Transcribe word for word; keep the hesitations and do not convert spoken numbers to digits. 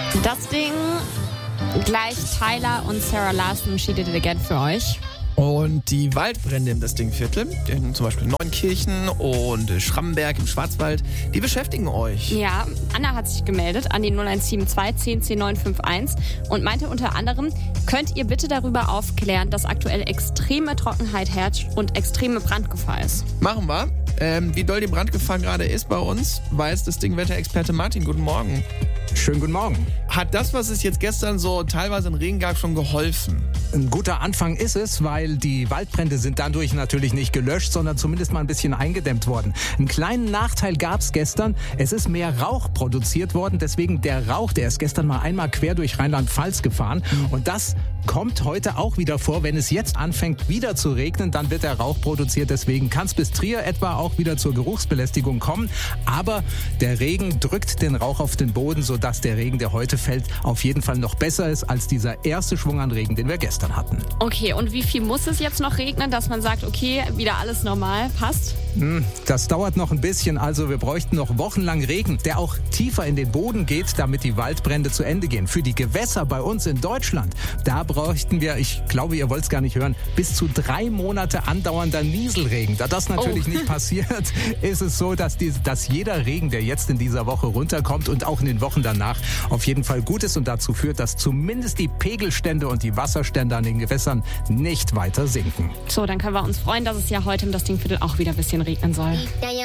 Das Ding, gleich Tyler und Sarah Larson, She Did It Again für euch. Und die Waldbrände im Destingviertel, in zum Beispiel Neunkirchen und Schrammenberg im Schwarzwald, die beschäftigen euch. Ja, Anna hat sich gemeldet an die null eins sieben zwei zehn zehn neun fünf eins und meinte unter anderem, könnt ihr bitte darüber aufklären, dass aktuell extreme Trockenheit herrscht und extreme Brandgefahr ist. Machen wir. Ähm, wie doll die Brandgefahr gerade ist bei uns, weiß das Ding-Wetterexperte Martin. Guten Morgen. Schönen guten Morgen. Hat das, was es jetzt gestern so teilweise in Regen gab, schon geholfen? Ein guter Anfang ist es, weil die Waldbrände sind dadurch natürlich nicht gelöscht, sondern zumindest mal ein bisschen eingedämmt worden. Einen kleinen Nachteil gab es gestern. Es ist mehr Rauch produziert worden. Deswegen der Rauch, der ist gestern mal einmal quer durch Rheinland-Pfalz gefahren. Und das kommt heute auch wieder vor. Wenn es jetzt anfängt wieder zu regnen, dann wird der Rauch produziert. Deswegen kann es bis Trier etwa auch wieder zur Geruchsbelästigung kommen. Aber der Regen drückt den Rauch auf den Boden, sodass der Regen, der heute fällt, auf jeden Fall noch besser ist als dieser erste Schwung an Regen, den wir gestern hatten. Okay, und wie viel muss es jetzt noch regnen, dass man sagt, okay, wieder alles normal, passt? Hm, das dauert noch ein bisschen. Also wir bräuchten noch wochenlang Regen, der auch tiefer in den Boden geht, damit die Waldbrände zu Ende gehen. Für die Gewässer bei uns in Deutschland, da bräuchten wir, ich glaube, ihr wollt es gar nicht hören, bis zu drei Monate andauernder Nieselregen. Da das natürlich oh. nicht passiert, ist es so, dass, die, dass jeder Regen, der jetzt in dieser Woche runterkommt und auch in den Wochen danach, auf jeden Fall gut ist und dazu führt, dass zumindest die Pegelstände und die Wasserstände an den Gewässern nicht weiter sinken. So, dann können wir uns freuen, dass es ja heute im Destingviertel auch wieder ein bisschen regnen soll.